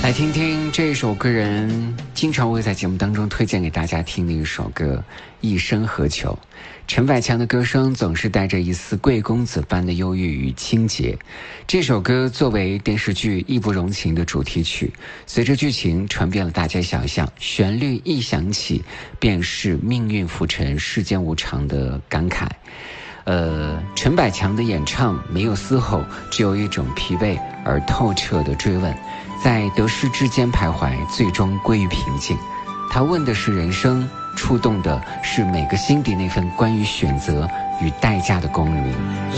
来听听这首个人经常会在节目当中推荐给大家听的一首歌《一生何求》。陈百强的歌声总是带着一丝贵公子般的忧郁与清洁。这首歌作为电视剧《义不容情》的主题曲，随着剧情传遍了大街小巷，旋律一响起便是命运浮沉世间无常的感慨。陈百强的演唱没有嘶吼，只有一种疲惫而透彻的追问，在得失之间徘徊，最终归于平静。他问的是人生，触动的是每个心底那份关于选择与代价的公理。